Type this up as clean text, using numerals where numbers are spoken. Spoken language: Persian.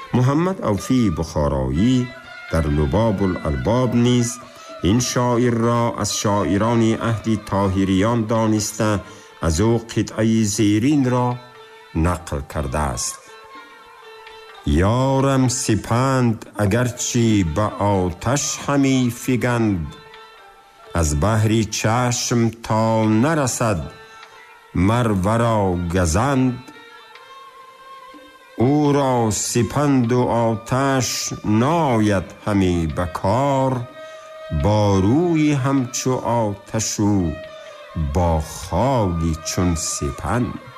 محمد اوفی بخارایی در لباب الالباب نیز این شاعر را از شاعران عهد طاهریان دانسته از او قطعه زیرین را نقل کرده است: یارم سپند اگرچه به آتش همی فگند، از بحر چشم تا نرسد مر ورا گزند. او را سپند و آتش ناید همی بکار، با روی همچو آتش و با خالی چون سپند.